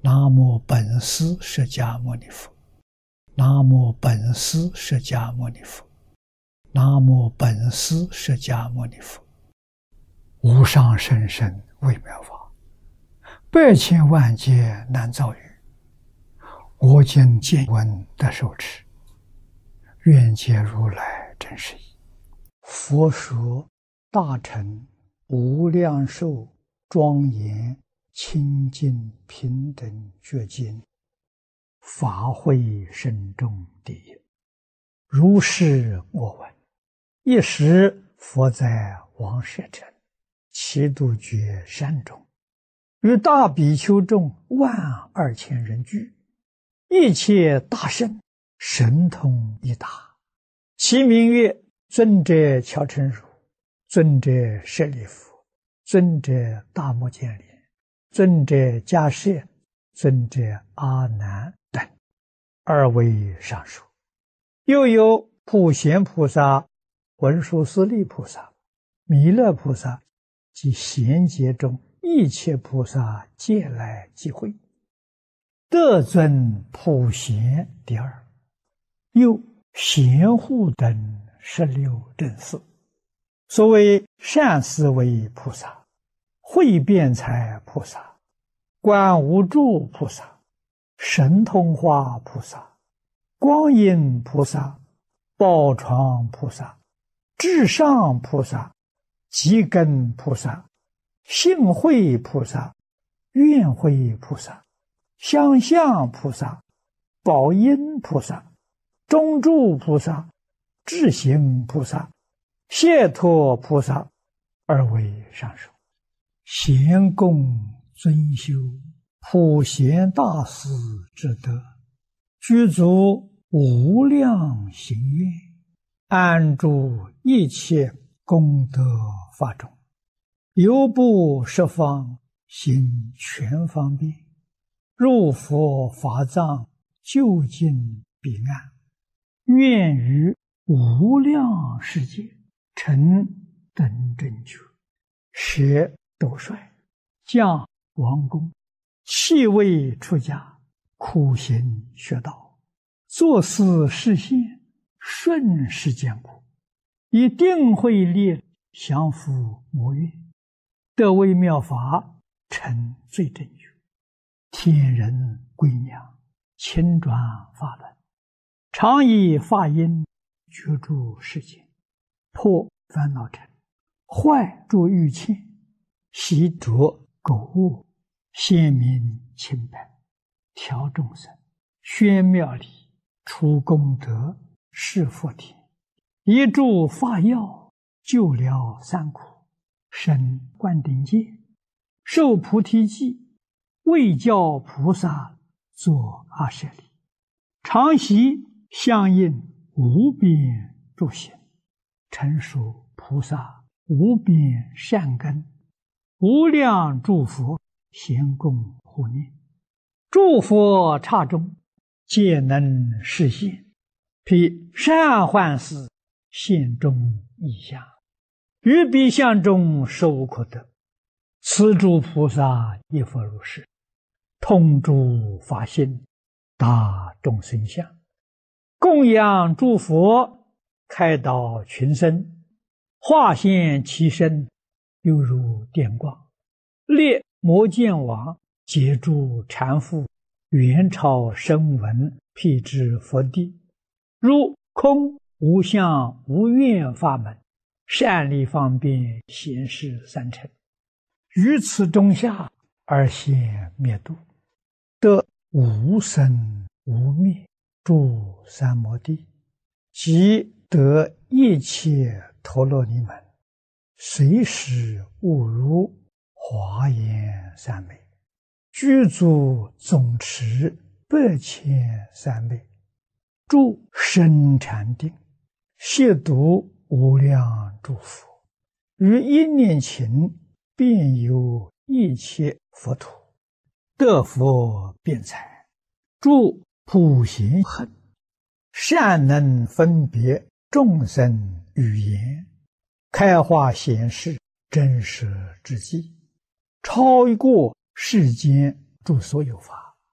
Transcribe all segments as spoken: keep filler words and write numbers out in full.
南无本师释迦牟尼佛，南无本师释迦牟尼佛，南无本师释迦牟尼佛。无上甚深微妙法，百千万劫难遭遇。我今见闻得受持，愿解如来真实义。佛说大乘无量寿庄严清净平等觉经，法会深重第一。如是我闻，一时佛在王舍城祇度觉山中，与大比丘众万二千人聚，一切大圣神通一达，其名曰尊者乔陈如、尊者舍利弗、尊者大目犍连、尊者迦叶、尊者阿难等，二位上述。又有普贤菩萨、文殊师利菩萨、弥勒菩萨及贤劫中一切菩萨皆来集会，得尊普贤第二。又贤护等十六正士，所谓善思维菩萨、慧辩才菩萨、观无住菩萨、神通化菩萨、光阴菩萨、宝床菩萨、至上菩萨、积根菩萨、性慧菩萨、愿慧菩萨、相向菩萨、宝音菩萨、中住菩萨、智行菩萨、解脱菩萨，二位上首。贤供尊修普贤大士之德，具足无量行愿，安住一切功德法中，犹不十方行全方便，入佛法藏究竟彼岸，愿于无量世界成等正觉，舍斗率，降王宫，弃位出家，苦行学道，作思示现，顺世间苦，以定慧力降伏魔怨，得微妙法，成最正觉，天人归娘，亲转法轮，常以法音觉住世间，破烦恼尘，坏诸欲欠，习着垢恶，显明清白，调众生，宣妙理，除功德，示佛田，一助法药，救了三苦，生灌顶戒，受菩提记，为教菩萨作阿舍利，常习相应无边诸行，成熟菩萨无边善根，无量诸佛咸供护念，诸佛刹中皆能示现，披善幻事现中异相，于彼相中受可得。此诸菩萨亦复如是，通诸法性，达众生相，供养诸佛，开导群生，化现其身，犹如电光，列摩犍王，截住缠缚，元朝声闻，辟支佛地，如空无相无愿法门，善利方便显示三乘，于此中下而现灭度，得无生无灭诸三摩地，即得一切陀罗尼门，随时悟如华严三昧，具足总持百千三昧，住深禅定，亵渎无量诸佛，于一念情遍游一切佛土，得佛辩才，住普贤行，善能分别众生语言，开化显示真实之际，超过世间诸所有法，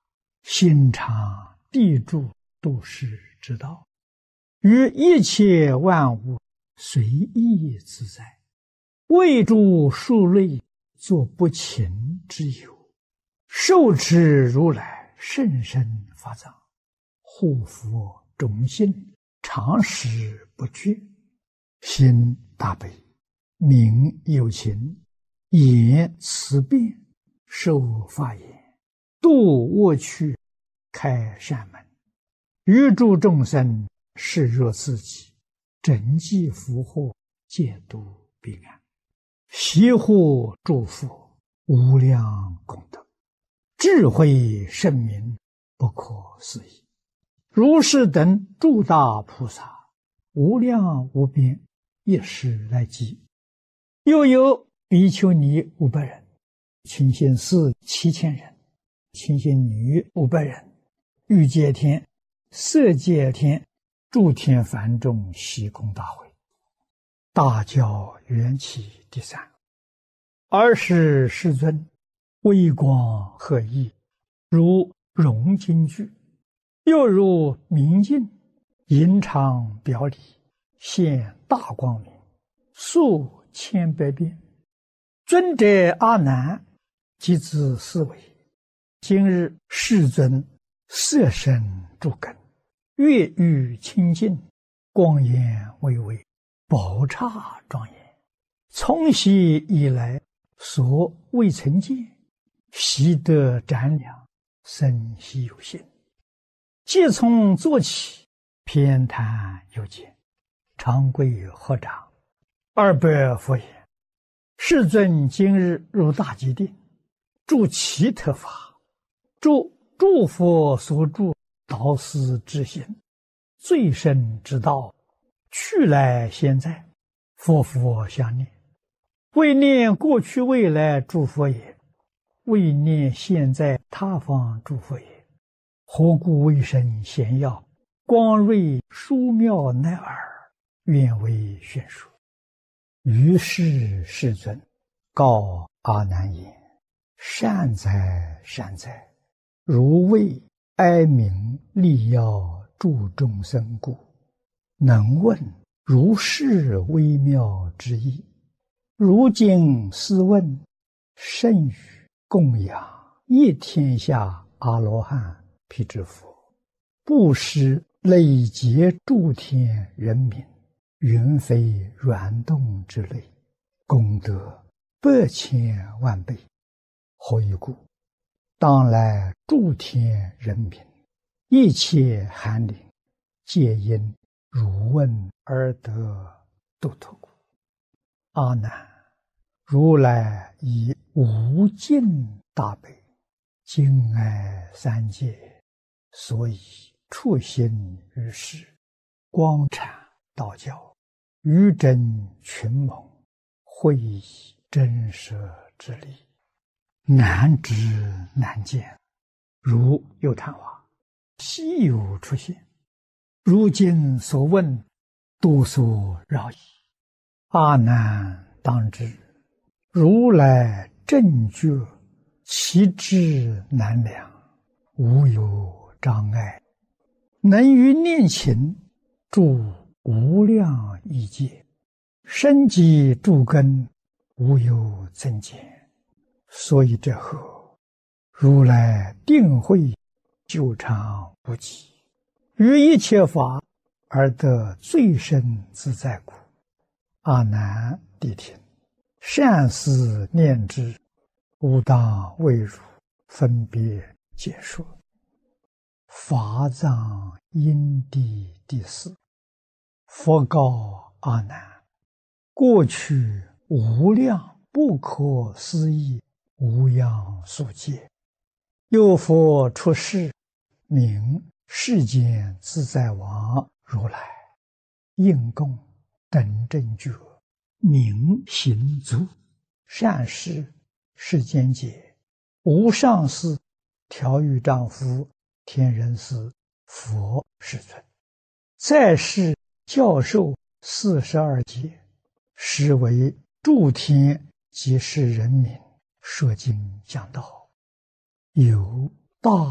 心常地住度世之道，于一切万物随意自在，为诸数类作不勤之有，受持如来甚深法藏，护佛众信，常时不绝，心大悲，名有情，言慈辩，受法言，度恶趣，开善门，于诸众生视若自己，整济福祸，戒度彼岸，悉护诸佛，无量功德，智慧圣明，不可思议。如是等诸大菩萨，无量无边，一时来集。又有比丘尼五百人，清心寺七千人，清心女五百人，欲界天、色界天、诸天梵众悉供大会。大教缘起第三。尔时世尊微光赫熠，如融金具，又如明镜，银常表里，现大光明，数千百变。尊者阿难即自思维：今日世尊色身诸根，月欲清净，光颜巍巍，宝刹庄严，从昔以来所未曾见，悉得瞻量，生悉有信。即从坐起，偏袒有见，长跪合掌，二百佛言：世尊今日入大吉定，住其特法，住诸佛所住导师之心，最深之道，去来现在，佛佛相念，为念过去未来诸佛也，为念现在他方诸佛也。何故为生显耀，光瑞殊妙乃尔，愿为宣说。于是世尊告阿难言：善哉善哉，如为哀鸣利要助众生故，能问如是微妙之意。如今斯问，甚于供养一天下阿罗汉辟支佛，布施累劫诸天人民，云飞软动之类，功德百千万倍。何以故？当来诸天人民，一切寒灵，皆因汝问而得度脱故。阿难，如来以无尽大悲，敬爱三界，所以处心于世，光阐道教，于真群蒙，会以真实之力，难知难见，如有昙花，稀有出现。如今所问，多所扰矣。阿难当知，如来正觉，其智难量，无有障碍，能于念勤，住无量亿界，深积诸根，无有增减。所以这后，如来定慧久长不极，于一切法而得最深自在故。阿难谛听，善思念之，吾当为汝分别解说。法藏因地第四。佛告阿难：过去无量不可思议无量数劫，有佛出世，名世间自在王如来，应供等正觉，明行足，善事世间解，无上士，调御丈夫，天人师，佛世尊，在世教授四十二劫，实为诸天及世人民说经讲道，有大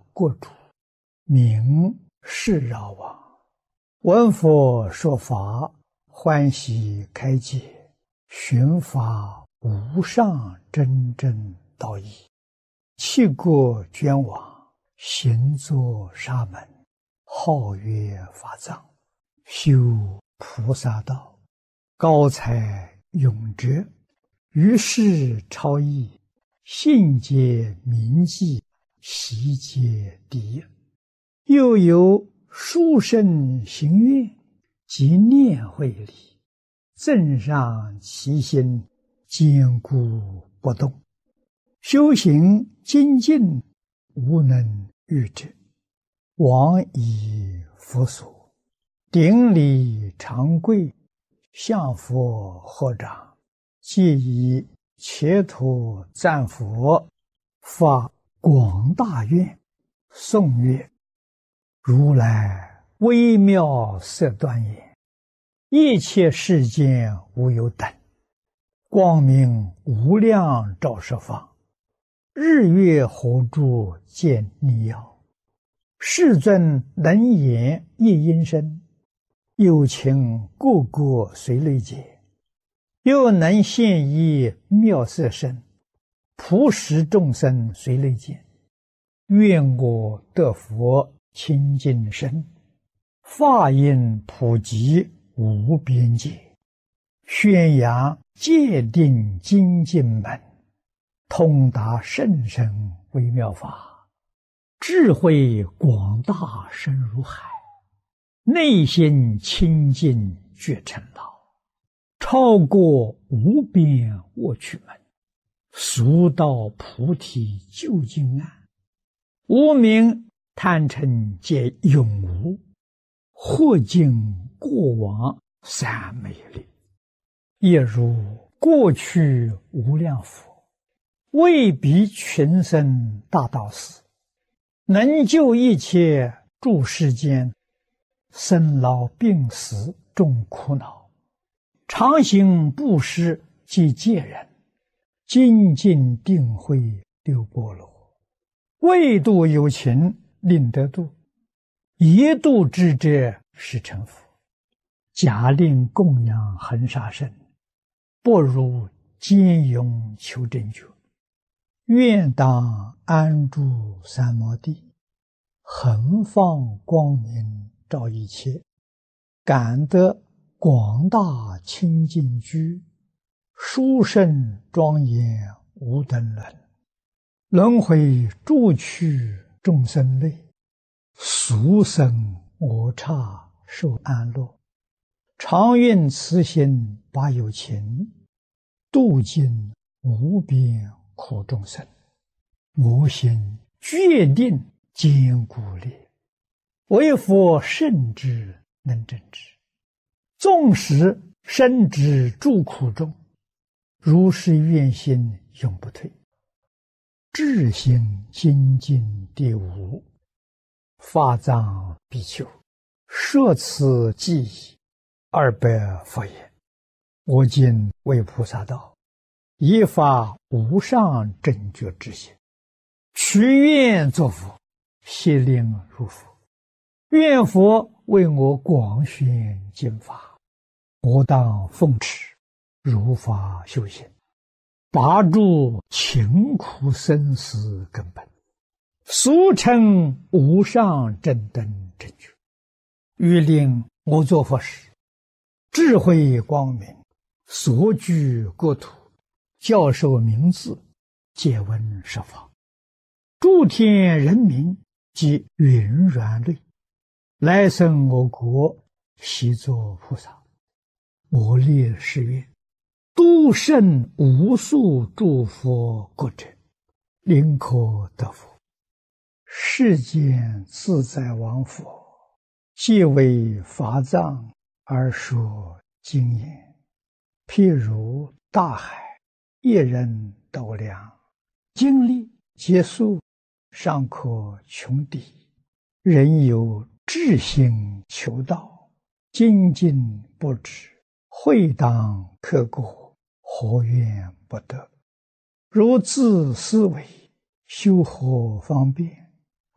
国主，名释饶王。闻佛说法，欢喜开解，寻法无上真正道义。弃国捐往，行作沙门，号曰法藏，修菩萨道，高才永哲，于世超逸，信解铭记，习皆第一。又有殊胜行愿，即念慧理，正上其心，坚固不动。修行精进，无能御之。往以佛所，顶礼长跪，向佛合掌，皆以切土赞佛，发广大愿，颂曰：如来微妙色端严，一切世间无有等，光明无量照十方，日月火柱见逆耀。世尊能言一音声，有情个个随类解，又能现一妙色身，普使众生随类见。愿我得佛清净身，法音普及无边界，宣扬戒定精进门，通达甚深微妙法，智慧广大深如海，内心清净觉成道，超过无边卧趣门，速到菩提究竟岸。无明贪嗔皆永无，或尽过往三昧力，也如过去无量佛，为彼群生大道士，能救一切诸世间，生老病死众苦恼，常行布施及戒人，精进定慧六波罗，为度有情令得度，一度之者是成佛。假令供养恒沙身，不如坚勇求真觉。愿当安住三摩地，恒放光明照一切，感得广大清净居，殊胜庄严无等伦。轮回诸趣众生类，俗生我刹受安乐。常愿慈心把有情，度尽无边苦众生。我心决定坚固力，为佛圣之能证之。纵使身之诸苦中，如是愿心永不退。智行精进第五，法藏比丘，摄此记忆二百佛言：我今为菩萨道，以发无上正觉之心，许愿作佛，悉令入佛。愿佛为我广宣经法，我当奉持，如法修行，拔除勤苦生死根本，俗称无上正等正觉。欲令我作佛时，智慧光明，所居国土，教授名字，皆闻十方。诸天人民及云软类，来生我国，悉作菩萨。我立誓愿，度胜无数诸佛国者，宁可得佛。世间自在王佛，皆为法藏而说经言，譬如大海，一人斗量，经历结束，尚可穷底。人有志心求道，精进不止，会当刻过，何怨不得？如自思维，修何方便？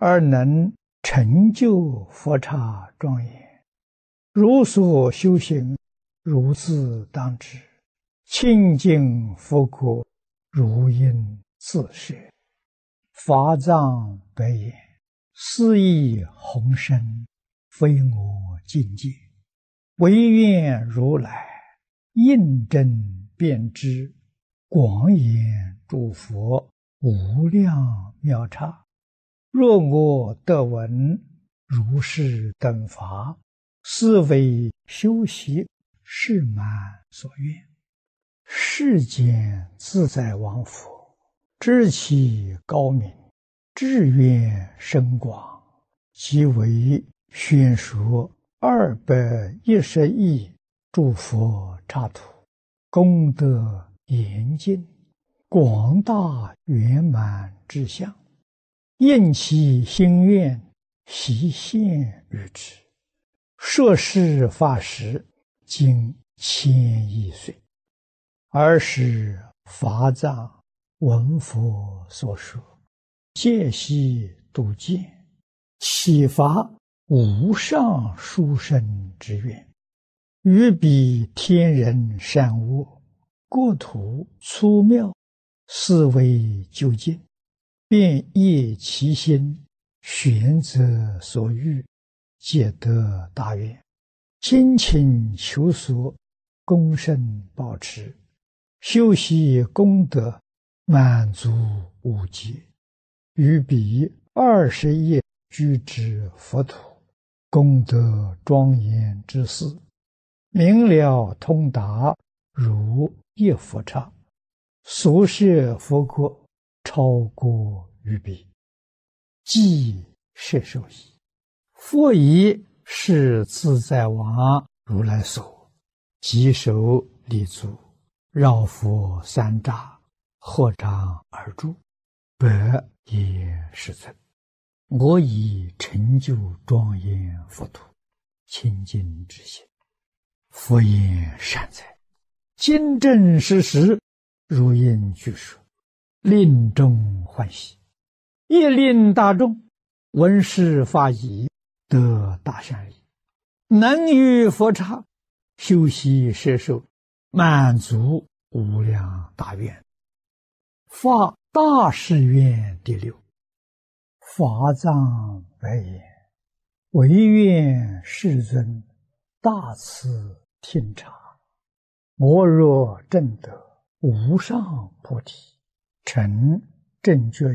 而能成就佛刹庄严，如所修行，如自当知。清净佛国，如应自摄。法藏白言：斯义宏深，非我境界。唯愿如来印证遍知，广演诸佛无量妙刹。若我得闻如是等法，是为修习誓满所愿。世间自在王佛，知其高明，志愿深广，即为宣说二百一十亿诸佛刹土，功德严尽，广大圆满之相，应其心愿，悉现于之。摄事法时，经千亿岁。尔时法藏闻佛所说，戒悉度见，启发无上殊胜之愿，于彼天人善恶，国土粗妙，思维究竟，便业其心，选择所欲，皆得大愿，精勤求索，功胜保持，修习功德，满足无极，于彼二十亿居之佛土，功德庄严之事，明了通达，如一佛刹，所摄佛国，超过于彼，即摄受矣。佛以是自在王如来所，即手立足，绕佛三匝，合掌而住，百也世尊，我已成就庄严佛土，清净之心。佛言善哉，今正实实，如应具说，令众欢喜，亦令大众闻是法已，得大善利，能于佛刹修习摄受，满足无量大愿。发大誓愿第六。法藏白言：唯愿世尊大慈听察，我若证得无上菩提，成正觉